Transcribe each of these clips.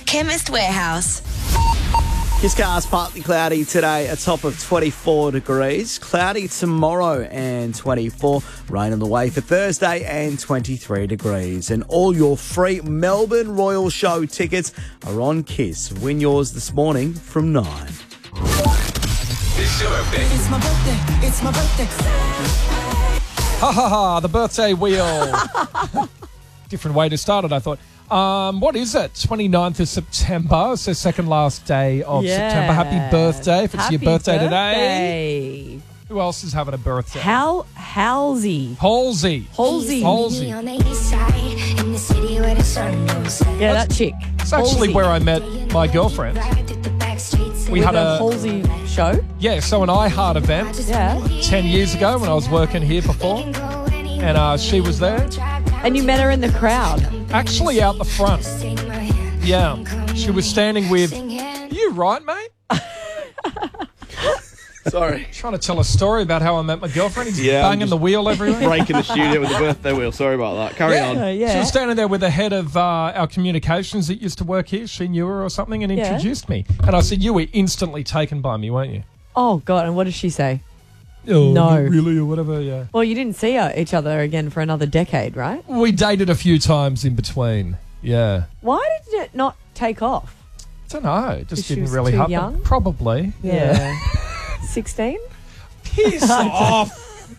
Chemist Warehouse. Kiscar's partly cloudy today, a top of 24 degrees. Cloudy tomorrow and 24. Rain on the way for Thursday and 23 degrees. And all your free Melbourne Royal Show tickets are on Kiss. Win yours this morning from 9. It's my birthday. It's my birthday. Ha ha ha, the birthday wheel. Different way to start it, I thought. What is it? 29th of September. It's the second last day of September. Happy birthday if it's your birthday today. Who else is having a birthday? Halsey. Halsey. Yeah, that chick. It's actually where I met my girlfriend. We had a Halsey show? Yeah, so an iHeart event 10 years ago when I was working here before. And she was there. And you met her in the crowd? Actually out the front. Yeah. She was standing with... Are you right, mate? Sorry. Trying to tell a story about how I met my girlfriend. He's banging the wheel everywhere. Breaking the studio with the birthday wheel. Sorry about that. Carry on. She was standing there with the head of our communications that used to work here. She knew her or something and introduced me. And I said, you were instantly taken by me, weren't you? Oh, God. And what did she say? Oh, no. Really, or whatever, yeah. Well, you didn't see each other again for another decade, right? We dated a few times in between, yeah. Why did it not take off? I don't know. It just didn't was really too happen. young? Probably, yeah. 16? Piss off.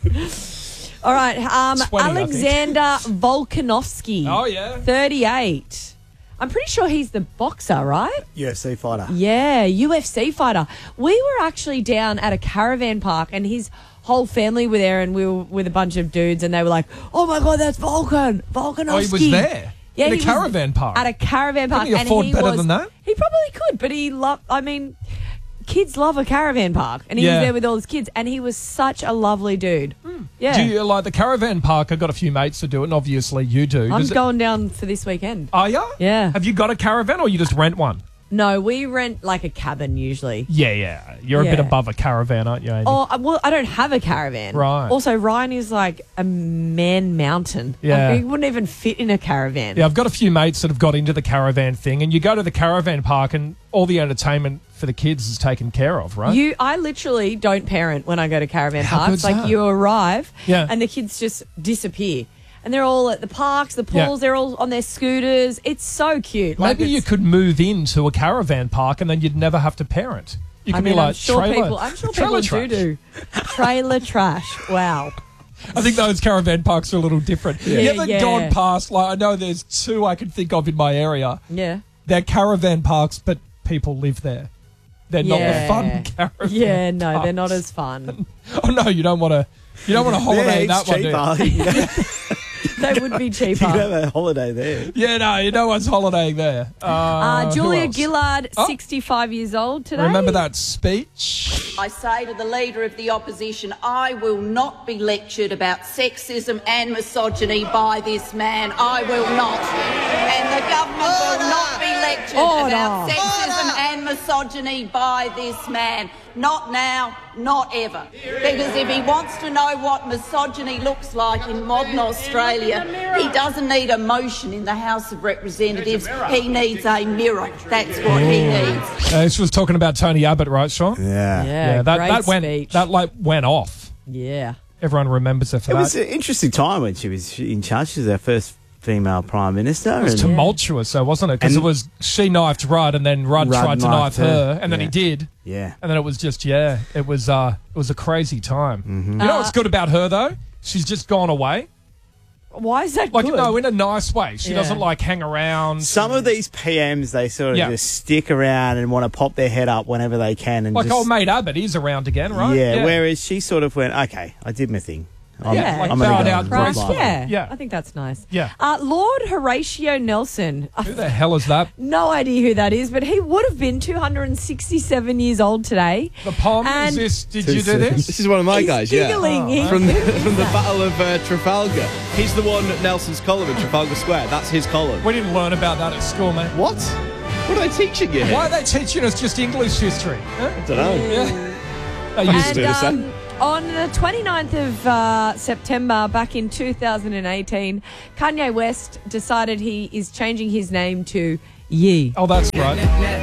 All right, 20, Alexander Volkanovski. Oh, yeah. 38. I'm pretty sure he's the boxer, right? UFC fighter. Yeah, UFC fighter. We were actually down at a caravan park and his whole family were there and we were with a bunch of dudes and they were like, oh my God, that's Volkanovski. Oh, he was there? Yeah, in a he was caravan park? At a caravan park. Couldn't he afford and better than that? He probably could, but he loved, kids love a caravan park. And he was there with all his kids and he was such a lovely dude. Yeah. Do you like the caravan park? I've got a few mates that do it, and obviously you do. I'm going down for this weekend. Are you? Yeah. Have you got a caravan or you just rent one? No, we rent like a cabin usually. Yeah. You're a bit above a caravan, aren't you, Amy? Oh, well, I don't have a caravan. Right. Also, Ryan is like a man mountain. Yeah. Like, he wouldn't even fit in a caravan. Yeah, I've got a few mates that have got into the caravan thing, and you go to the caravan park and all the entertainment for the kids is taken care of, right? I literally don't parent when I go to caravan How parks. good's Like that? you arrive and the kids just disappear. And they're all at the parks, the pools, they're all on their scooters. It's so cute. Maybe you could move into a caravan park and then you'd never have to parent. You could be like I'm sure trailer, people do. Trailer trash. Wow. I think those caravan parks are a little different. You haven't gone past, like, I know there's two I can think of in my area. Yeah. They're caravan parks, but people live there. They're not the fun caravan Yeah, no, parks. they're not as fun. Oh, no, you don't want to holiday in that one, do you? They would be cheaper. You can have a holiday there. Yeah, no one's holidaying there. Julia who else? Gillard, 65 years old today. Remember that speech? I say to the Leader of the Opposition, I will not be lectured about sexism and misogyny by this man. I will not. And the government will not be lectured about sexism and misogyny by this man. Not now, not ever. Because if he wants to know what misogyny looks like in modern Australia, he doesn't need a motion in the House of Representatives. He needs a mirror. That's what he needs. She was talking about Tony Abbott, right, Sean? Yeah. Great speech. That went off. Yeah. Everyone remembers her for It that. was an interesting time when she was in charge. She was our first female prime minister. It was tumultuous, though, wasn't it? Because she knifed Rudd, and then Rudd tried to knife her, and then he did. Yeah. And then it was just, it was a crazy time. You know what's good about her, though? She's just gone away. Why is that good? No, in a nice way. She doesn't, hang around. Some of these PMs, they sort of just stick around and want to pop their head up whenever they can. And old mate Abbott, he's around again, right? Yeah, whereas she sort of went, okay, I did my thing. I'm bowed out gracefully. Yeah, I think that's nice. Yeah. Lord Horatio Nelson. Who the hell is that? No idea who that is, but he would have been 267 years old today. The Pom, is this, did you do this? This is one of my guys, giggling. From the Battle of Trafalgar. He's the one, Nelson's column in Trafalgar Square. That's his column. We didn't learn about that at school, mate. What? What are they teaching you? Why are they teaching us just English history? Huh? I don't know. Yeah. They used to do this, on the 29th of September, back in 2018, Kanye West decided he is changing his name to Yee. Oh, that's right.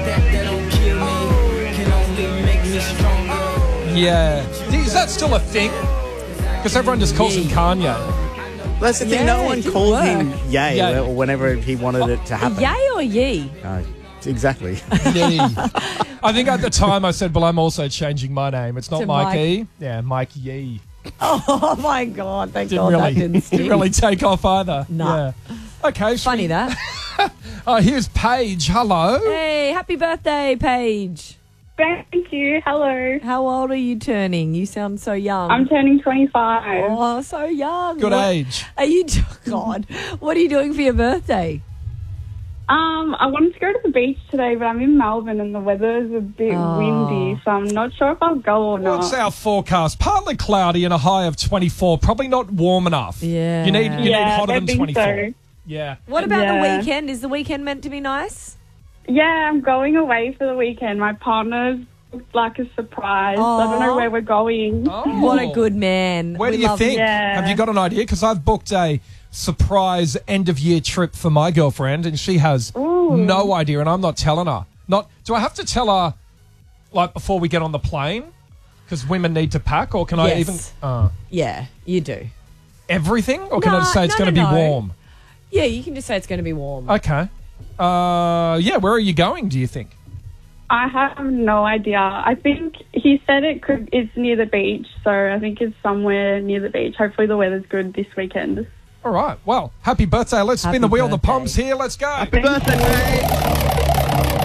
Yeah. Is that still a thing? Because everyone just calls him Kanye. That's the thing. Yeah, No one it did called work. him Yay Yay. or whenever he wanted it to happen. Yay or yee? Exactly. Yee. I think at the time I said, well, I'm also changing my name. It's not To Mike Mike. E. Yeah, Mike Yee. Oh my God! Thank Didn't God really, that didn't stick. didn't really take off either. Nah. Yeah. Okay. Funny that. Here's Paige. Hello. Hey, happy birthday, Paige. Thank you. Hello. How old are you turning? You sound so young. I'm turning 25. Oh, so young. Good What age. Are you? God, what are you doing for your birthday? I wanted to go to the beach today, but I'm in Melbourne and the weather is a bit windy, so I'm not sure if I'll go or not. What's our forecast? Partly cloudy and a high of 24. Probably not warm enough. Yeah. You need hotter I than think 24. so. Yeah. What about Yeah. the weekend? Is the weekend meant to be nice? Yeah, I'm going away for the weekend. My partner's booked like a surprise. I don't know where we're going. Oh. What a good man. Where We do you love think? Yeah. Have you got an idea? Because I've booked a surprise end-of-year trip for my girlfriend, and she has no idea, and I'm not telling her. Do I have to tell her, like, before we get on the plane? Because women need to pack, or can I even... Yes. Yeah, you do. everything? Or can I No, just say it's no, going to no, be no. warm? Yeah, you can just say it's going to be warm. Okay. Yeah, where are you going, do you think? I have no idea. I think he said it's near the beach, so I think it's somewhere near the beach. Hopefully the weather's good this weekend. All right. Well, happy birthday. Let's spin Happy the wheel. The birthday. Poms here. Let's go. Happy birthday, Paige.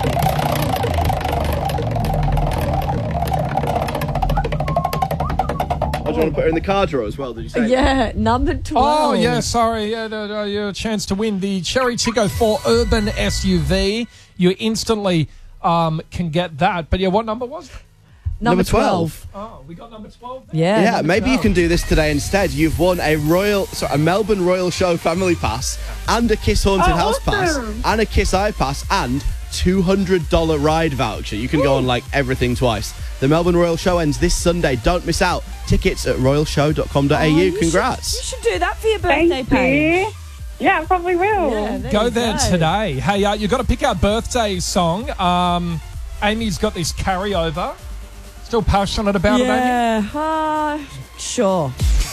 Oh, do you want to put her in the car drawer as well, did you say? Yeah, number 12. Oh, yeah, sorry. Yeah, your chance to win the Cherry Tiggo 4 Urban SUV. You instantly can get that. But yeah, what number was it? Number 12. Oh, we got number 12 there? Yeah. Yeah, number maybe you 12. can do this today instead. You've won a Melbourne Royal Show family pass and a Kiss Haunted House pass and a Kiss Eye pass and $200 ride voucher. You can go on like everything twice. The Melbourne Royal Show ends this Sunday. Don't miss out. Tickets at royalshow.com.au. You Congrats. should do that for your birthday, Thank Paige. you. Yeah, I probably will. Yeah, there Go you there go. today. Hey, you've got to pick our birthday song. Amy's got this carryover. Still passionate about it, Amy? Yeah, sure.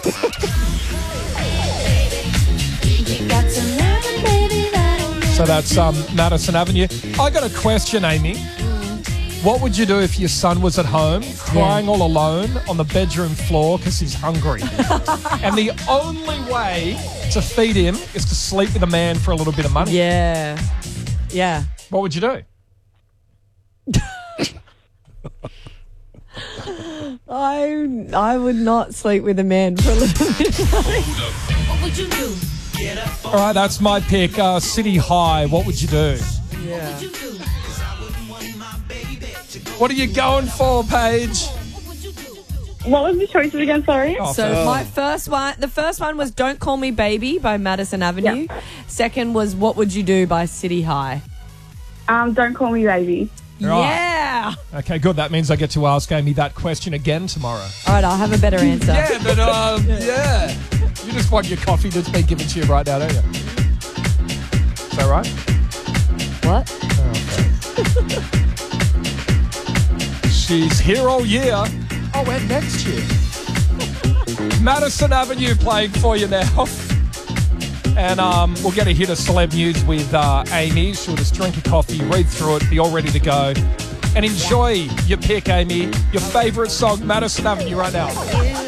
So that's Madison Avenue. I got a question, Amy. What would you do if your son was at home crying all alone on the bedroom floor because he's hungry? And the only way to feed him is to sleep with a man for a little bit of money. Yeah. Yeah. What would you do? I would not sleep with a man for a little bit. All right, that's my pick. City High. What would you do? Yeah. What are you going for, Paige? What was the choices again, sorry? Oh, So my the first one was Don't Call Me Baby by Madison Avenue. Second was What Would You Do by City High. Don't call me baby. Right. Yeah. Okay, good. That means I get to ask Amy that question again tomorrow. All right, I'll have a better answer. Yeah, but yeah. You just want your coffee that's been given to you right now, don't you? Is that right? What? She's here all year. Oh, and next year. Madison Avenue playing for you now. And we'll get a hit of celeb news with Amy. She'll just drink a coffee, read through it, be all ready to go. And enjoy your pick, Amy. Your favourite song, Madison Avenue, right now.